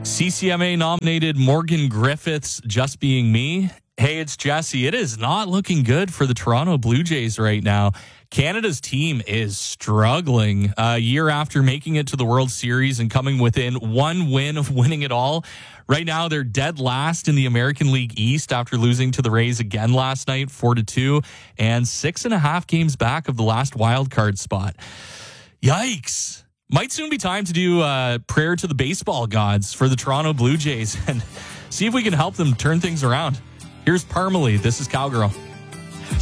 CCMA nominated Morgan Griffiths, Just Being Me. Hey, it's Jesse. It is not looking good for the Toronto Blue Jays right now. Canada's team is struggling a year after making it to the World Series and coming within one win of winning it all. Right now, they're dead last in the American League East after losing to the Rays again last night, 4-2, and 6.5 games back of the last wild card spot. Yikes. Might soon be time to do a prayer to the baseball gods for the Toronto Blue Jays and see if we can help them turn things around. Here's Parmalee. This is Cowgirl.